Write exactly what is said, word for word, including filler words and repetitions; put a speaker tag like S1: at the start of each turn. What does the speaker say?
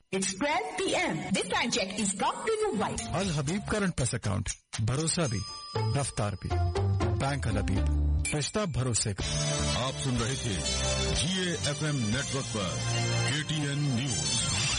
S1: It's twelve p m This time check is brought to you by
S2: Al Habib current plus account, भरोसा भी रफ्तार भी। Bank अल हबीब, रिश्ता भरोसे का।
S3: आप सुन रहे थे जी ए एफ एम नेटवर्क पर के टी एन न्यूज।